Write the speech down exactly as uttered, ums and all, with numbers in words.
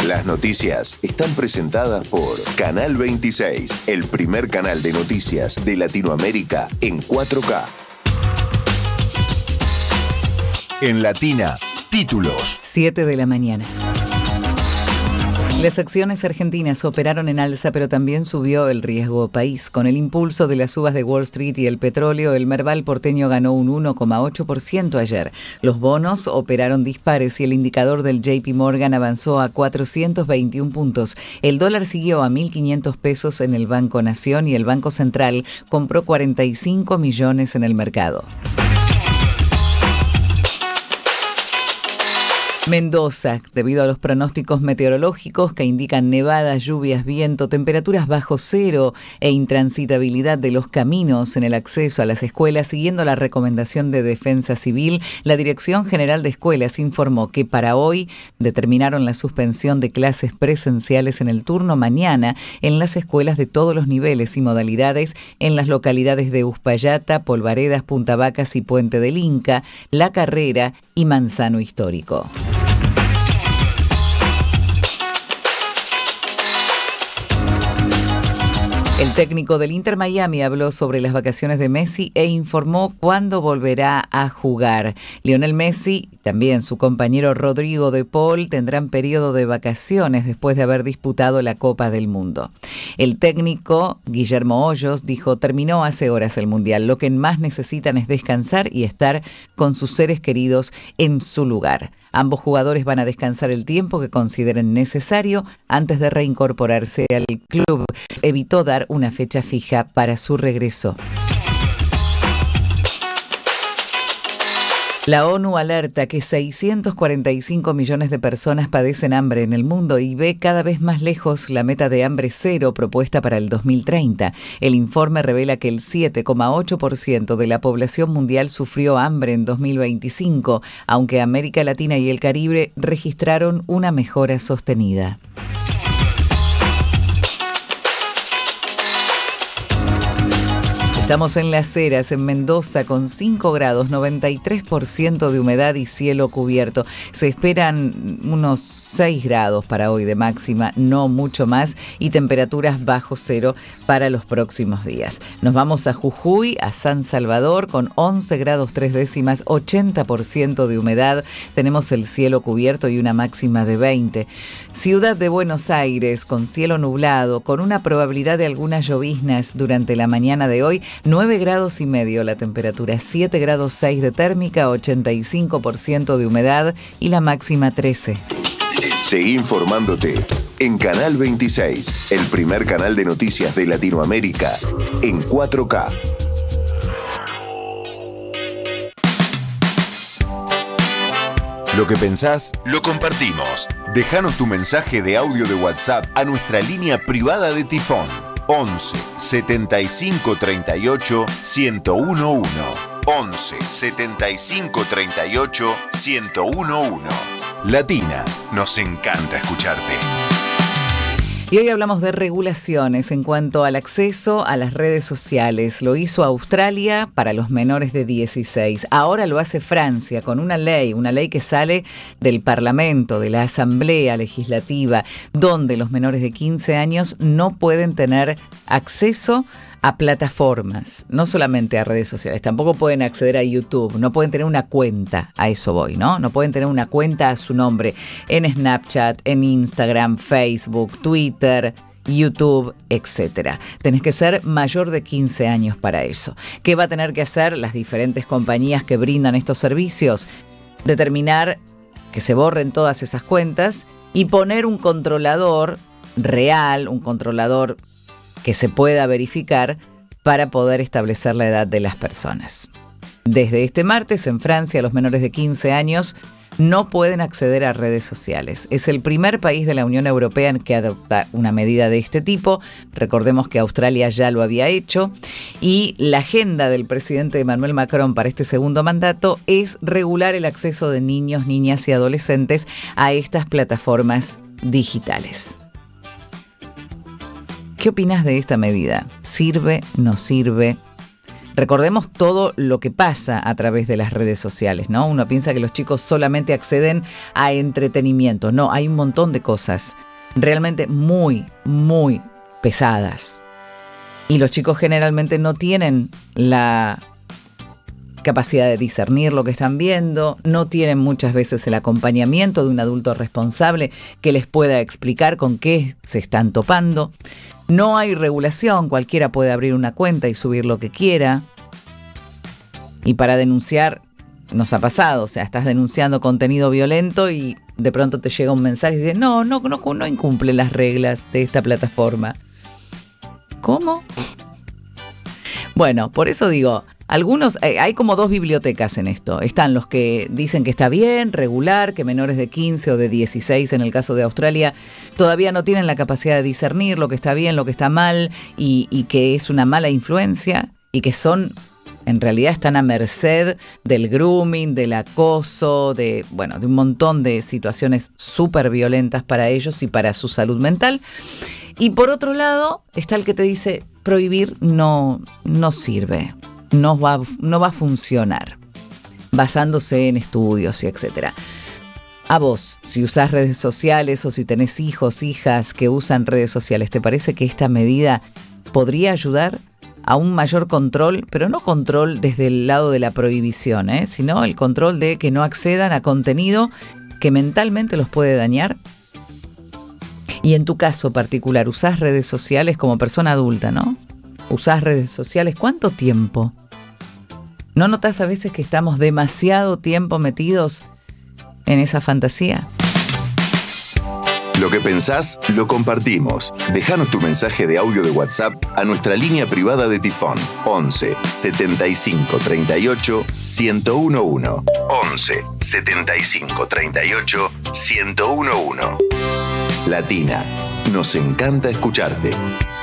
Las noticias están presentadas por Canal veintiséis, el primer canal de noticias de Latinoamérica en cuatro K. En Latina, títulos. siete de la mañana. Las acciones argentinas operaron en alza, pero también subió el riesgo país. Con el impulso de las subas de Wall Street y el petróleo, el Merval porteño ganó un uno coma ocho por ciento ayer. Los bonos operaron dispares y el indicador del J P Morgan avanzó a cuatrocientos veintiún puntos. El dólar siguió a mil quinientos pesos en el Banco Nación y el Banco Central compró cuarenta y cinco millones en el mercado. Mendoza, debido a los pronósticos meteorológicos que indican nevadas, lluvias, viento, temperaturas bajo cero e intransitabilidad de los caminos en el acceso a las escuelas, siguiendo la recomendación de Defensa Civil, la Dirección General de Escuelas informó que para hoy determinaron la suspensión de clases presenciales en el turno mañana en las escuelas de todos los niveles y modalidades en las localidades de Uspallata, Polvaredas, Punta Vacas y Puente del Inca, La Carrera y Manzano Histórico. El técnico del Inter Miami habló sobre las vacaciones de Messi e informó cuándo volverá a jugar. Lionel Messi, también su compañero Rodrigo de Paul, tendrán periodo de vacaciones después de haber disputado la Copa del Mundo. El técnico Guillermo Hoyos dijo: terminó hace horas el Mundial. Lo que más necesitan es descansar y estar con sus seres queridos en su lugar. Ambos jugadores van a descansar el tiempo que consideren necesario antes de reincorporarse al club. Evitó dar una fecha fija para su regreso. La ONU alerta que seiscientos cuarenta y cinco millones de personas padecen hambre en el mundo y ve cada vez más lejos la meta de hambre cero propuesta para el dos mil treinta. El informe revela que el siete coma ocho por ciento de la población mundial sufrió hambre en dos mil veinticinco, aunque América Latina y el Caribe registraron una mejora sostenida. Estamos en Las Heras, en Mendoza, con cinco grados, noventa y tres por ciento de humedad y cielo cubierto. Se esperan unos seis grados para hoy de máxima, no mucho más, y temperaturas bajo cero para los próximos días. Nos vamos a Jujuy, a San Salvador, con once grados tres décimas, ochenta por ciento de humedad. Tenemos el cielo cubierto y una máxima de veinte. Ciudad de Buenos Aires, con cielo nublado, con una probabilidad de algunas lloviznas durante la mañana de hoy. nueve grados y medio la temperatura, siete grados seis de térmica, ochenta y cinco por ciento de humedad y la máxima trece. Seguí informándote en Canal veintiséis, el primer canal de noticias de Latinoamérica en cuatro K. Lo que pensás, lo compartimos. Déjanos tu mensaje de audio de WhatsApp a nuestra línea privada de Tifón. once setenta y cinco treinta y ocho ciento uno. once setenta y cinco treinta y ocho ciento uno. Latina, nos encanta escucharte. Y hoy hablamos de regulaciones en cuanto al acceso a las redes sociales. Lo hizo Australia para los menores de dieciséis. Ahora lo hace Francia con una ley, una ley que sale del Parlamento, de la Asamblea Legislativa, donde los menores de quince años no pueden tener acceso a plataformas, no solamente a redes sociales, tampoco pueden acceder a YouTube, no pueden tener una cuenta, a eso voy, ¿no? No pueden tener una cuenta a su nombre en Snapchat, en Instagram, Facebook, Twitter, YouTube, etcétera. Tenés que ser mayor de quince años para eso. ¿Qué va a tener que hacer las diferentes compañías que brindan estos servicios? Determinar que se borren todas esas cuentas y poner un controlador real, un controlador que se pueda verificar para poder establecer la edad de las personas. Desde este martes, en Francia, los menores de quince años no pueden acceder a redes sociales. Es el primer país de la Unión Europea en que adopta una medida de este tipo. Recordemos que Australia ya lo había hecho. Y la agenda del presidente Emmanuel Macron para este segundo mandato es regular el acceso de niños, niñas y adolescentes a estas plataformas digitales. ¿Qué opinas de esta medida? ¿Sirve? ¿No sirve? Recordemos todo lo que pasa a través de las redes sociales, ¿no? Uno piensa que los chicos solamente acceden a entretenimiento. No, hay un montón de cosas realmente muy, muy pesadas. Y los chicos generalmente no tienen la capacidad de discernir lo que están viendo, no tienen muchas veces el acompañamiento de un adulto responsable que les pueda explicar con qué se están topando. No hay regulación, cualquiera puede abrir una cuenta y subir lo que quiera. Y para denunciar, nos ha pasado, o sea, estás denunciando contenido violento y de pronto te llega un mensaje y dice, no, no, no, no incumple las reglas de esta plataforma. ¿Cómo? Bueno, por eso digo, algunos, hay como dos bibliotecas en esto. Están los que dicen que está bien, regular, que menores de quince o de dieciséis, en el caso de Australia, todavía no tienen la capacidad de discernir lo que está bien, lo que está mal, y, y que es una mala influencia, y que son, en realidad están a merced del grooming, del acoso, de, bueno, de un montón de situaciones súper violentas para ellos y para su salud mental. Y por otro lado, está el que te dice, prohibir no, no sirve, no va, no va a funcionar, basándose en estudios y etcétera. A vos, si usás redes sociales o si tenés hijos, hijas que usan redes sociales, ¿te parece que esta medida podría ayudar a un mayor control, pero no control desde el lado de la prohibición, ¿eh? sino el control de que no accedan a contenido que mentalmente los puede dañar? Y en tu caso particular, ¿usás redes sociales como persona adulta, no? ¿Usás redes sociales? ¿Cuánto tiempo? ¿No notás a veces que estamos demasiado tiempo metidos en esa fantasía? Lo que pensás, lo compartimos. Déjanos tu mensaje de audio de WhatsApp a nuestra línea privada de Tifón. once setenta y cinco treinta y ocho ciento once. once setenta y cinco treinta y ocho ciento once. Latina, nos encanta escucharte.